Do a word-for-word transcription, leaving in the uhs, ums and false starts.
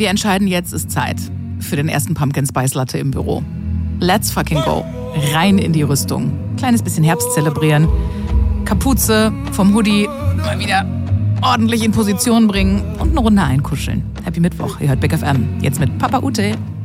wir entscheiden, jetzt ist Zeit für den ersten Pumpkin Spice Latte im Büro. Let's fucking go. Rein in die Rüstung. Kleines bisschen Herbst zelebrieren. Kapuze vom Hoodie mal wieder ordentlich in Position bringen und eine Runde einkuscheln. Happy Mittwoch. Ihr hört Big F M. Jetzt mit Papa Ute.